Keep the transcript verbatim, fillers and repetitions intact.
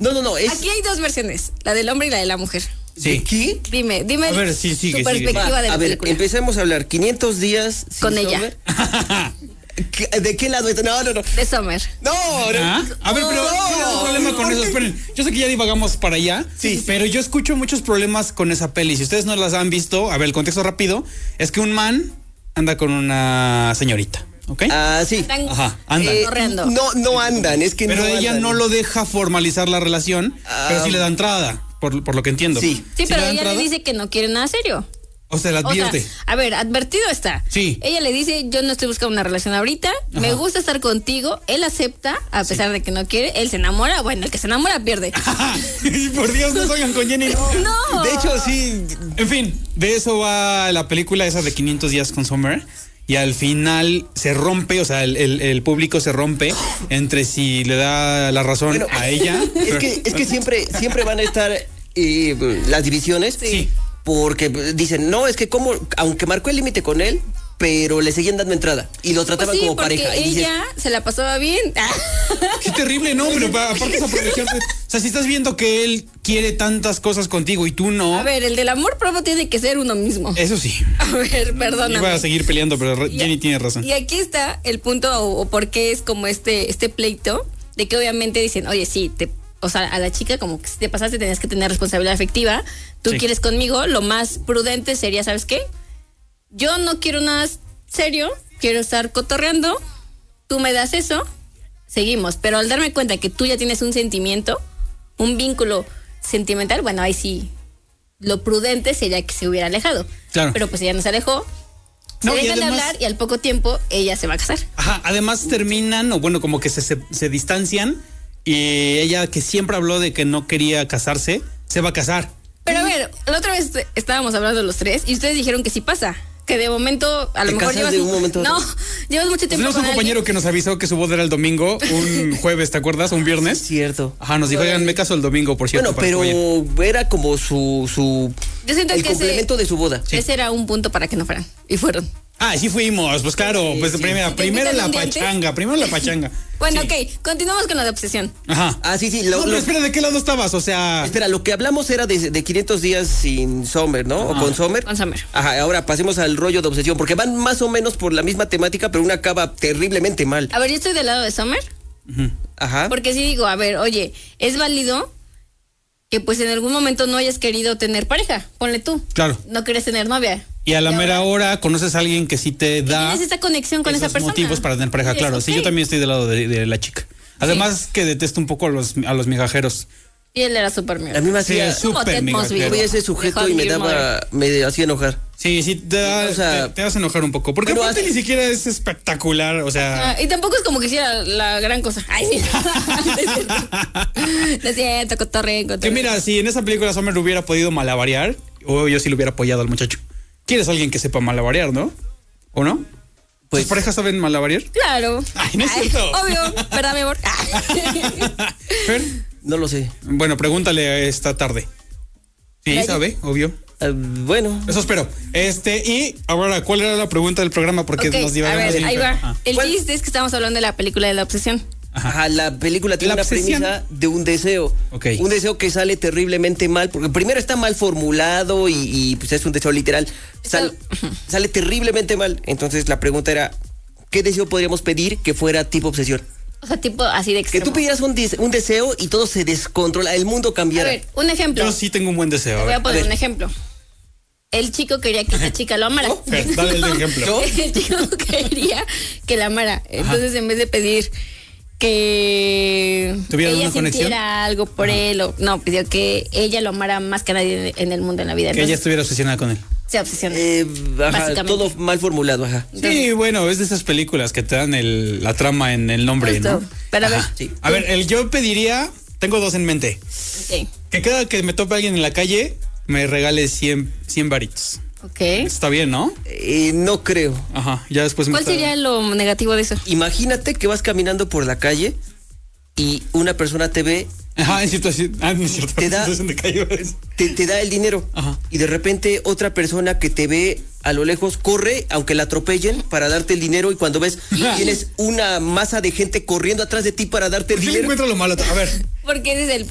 No, no, no. Es... Aquí hay dos versiones, la del hombre y la de la mujer. Sí. ¿Qué? Dime, dime a ver, sí, sigue, tu perspectiva sigue. de la a ver, película. empecemos a hablar. quinientos días sin Con ella. Summer. ¿De qué lado está? No, no, no. De Summer. No, ¿Ah? A ver, pero no, yo tengo un problema con eso. Esperen, yo sé que ya divagamos para allá, Sí. pero yo escucho muchos problemas con esa peli. Si ustedes no las han visto, a ver, el contexto rápido es que un man anda con una señorita, ¿ok? Ah, sí. Están Ajá, andan. Eh, corriendo. no, no andan, es que Pero no ella andan. no lo deja formalizar la relación, Ah. pero sí le da entrada, por, por lo que entiendo. Sí. Sí, pero le da ella entrada? le dice que no quiere nada serio. O sea, le O sea, advierte. a ver, advertido está. Sí. Ella le dice, yo no estoy buscando una relación ahorita, me Ajá. gusta estar contigo. Él acepta, a pesar de que no quiere. Él se enamora, bueno, el que se enamora pierde. Por Dios, no salgan con Jenny. No. No. De hecho, sí. En fin, de eso va la película esa de quinientos días con Summer. Y al final se rompe, o sea, el, el, el público se rompe entre si le da la razón Bueno, a ella. Es que, es que siempre, siempre van a estar eh, las divisiones. Sí. Porque dicen, no, es que como, aunque marcó el límite con él, pero le seguían dando entrada y lo trataban Pues sí, como porque pareja. Y dices, ella se la pasaba bien. Qué terrible, no, pero pa- aparte es aprovecharte. O sea, si estás viendo que él quiere tantas cosas contigo y tú no. A ver, el del amor propio tiene que ser uno mismo. Eso sí. A ver, perdóname. Iba a seguir peleando, pero re- Y- Jenny tiene razón. Y aquí está el punto o, o por qué es como este, este pleito de que obviamente dicen, oye, sí, te, o sea, a la chica como que si te pasaste tenías que tener responsabilidad afectiva. Tú Sí. quieres conmigo, lo más prudente sería, ¿sabes qué? Yo no quiero nada serio, quiero estar cotorreando, tú me das eso, seguimos. Pero al darme cuenta que tú ya tienes un sentimiento, un vínculo sentimental, bueno, ahí sí, lo prudente sería que se hubiera alejado. Claro. Pero pues ella no se alejó. Se No, y dejan de además- hablar y al poco tiempo ella se va a casar. Ajá, además terminan, o bueno, como que se, se, se distancian. Y ella, que siempre habló de que no quería casarse, se va a casar. Pero a ver, la otra vez estábamos hablando los tres y ustedes dijeron que sí pasa. Que de momento, a lo ¿Te mejor casas llevas. de un momento a no, otro? llevas mucho tiempo Tenemos con un compañero alguien. que nos avisó que su boda era el domingo, un jueves, ¿te acuerdas? Un viernes. cierto. Ajá, nos dijo, oigan, me caso el domingo, por cierto. Bueno, para que pero vayan". era como su, su Yo siento el que ese, complemento de su boda. ese era un punto para que no fueran. Y fueron. Ah, sí fuimos, pues claro, Sí, pues sí. primera, ¿Te primero invitan la un día antes? pachanga, primero la pachanga. Bueno, Sí. ok, continuamos con la de obsesión. Ajá. Ah, sí, sí. No, Lo, pero lo- espera, ¿de qué lado estabas? O sea, espera, lo que hablamos era de, de quinientos días sin Summer, ¿no? O Ah. con Summer. Con Summer. Ajá, ahora pasemos al rollo de obsesión, porque van más o menos por la misma temática, pero una acaba terriblemente mal. A ver, yo estoy del lado de Summer. Ajá. Porque sí digo, a ver, oye, es válido que pues en algún momento no hayas querido tener pareja. Ponle tú. Claro. No quieres tener novia. y a la Y mera ahora- hora conoces a alguien que sí te da Tienes esa conexión con esa esos persona. motivos para tener pareja, Sí, claro. es Sí, ok. yo también estoy del lado de, de la chica. Además que detesto un poco a los, a los migajeros. Y él era súper mío. A mí me Sí, hacía... es súper Ted Mosby. migajero. Yo veía ese sujeto y me daba... Me hacía enojar. Sí, sí, te, da- O sea, te, te vas a enojar un poco. Porque pero aparte hace- ni siquiera es espectacular, o sea... Ah, y tampoco es como que hiciera la gran cosa. Ay, sí. Lo siento, cotorreen, Que cotorreen. mira, si en esa película Summer hubiera podido malabarear, o yo sí le hubiera apoyado al muchacho. ¿Quieres alguien que sepa malabarear, no? ¿O no? Pues- ¿Tus parejas saben malabarear? Claro. Ay, no es cierto. Obvio, ¿verdad, mi amor? Fer, No lo sé. bueno, pregúntale esta tarde. Sí, Vaya. sabe, obvio. Ah, bueno. Eso espero. Este, y ahora, ¿cuál era la pregunta del programa? Porque Ok, nos a divagamos ver, bien, ahí Fer. va. Ajá. El ¿Cuál? chiste es que estamos hablando de la película de la obsesión. Ajá, la película tiene La una obsesión. premisa de un deseo. Ok. Un deseo que sale terriblemente mal, porque primero está mal formulado y, y, pues es un deseo literal. Sal- sale terriblemente mal. Entonces la pregunta era, ¿qué deseo podríamos pedir que fuera tipo obsesión? O sea, tipo así de Que extremo. tú pidieras un, des- un deseo y todo se descontrola, el mundo A cambiara. ver, un ejemplo. Yo sí tengo un buen deseo. Te voy a ver. poner a ver. un ejemplo. El chico quería que esta chica lo amara. Fer, dale el ejemplo. ¿No? El chico quería que la amara. Entonces, en vez de pedir que ¿Tuvieran ella una conexión? sintiera algo por él, o no, pidió que ella lo amara más que nadie en el mundo, en la vida. Que ella Entonces, estuviera obsesionada con él. se obsesiona. Eh, ajá, Básicamente. todo mal formulado, ajá. Sí, bueno, es de esas películas que te dan el, la trama en el nombre, Justo. ¿no? Pero a ver, Ajá. sí. A ver, el yo pediría, tengo dos en mente. Ok. Que cada que me tope alguien en la calle, me regale cien, cien varitos. Ok. Está bien, ¿no? Eh, no creo. Ajá, ya después me ¿Cuál está- sería lo negativo de eso? Imagínate que vas caminando por la calle y una persona te ve, Ajá, en situación. Ah, no es cierto. Te en da- situación de calle. te, te da el dinero Ajá. y de repente otra persona que te ve a lo lejos corre, aunque la atropellen, para darte el dinero y cuando ves tienes una masa de gente corriendo atrás de ti para darte el Sí, dinero. encuentro lo malo. A ver. Porque ese es el